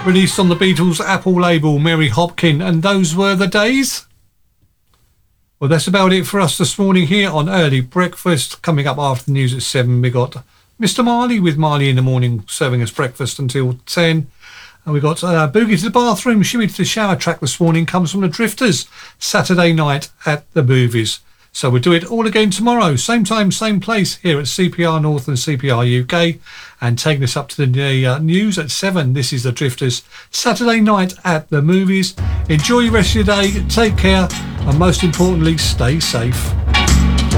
released on the Beatles Apple label, Mary Hopkin, and those were the days. Well, that's about it for us this morning here on Early Breakfast. Coming up after the news at 7, we got Mr. Marley with Marley in the Morning serving us breakfast until 10. And we got Boogie to the Bathroom, Shimmy to the Shower track this morning comes from the Drifters, Saturday Night at the Movies. So we'll do it all again tomorrow, same time, same place here at CPR North and CPR UK. And taking us up to the news at 7, this is the Drifters, Saturday Night at the Movies. Enjoy the rest of your day, take care, and most importantly, stay safe.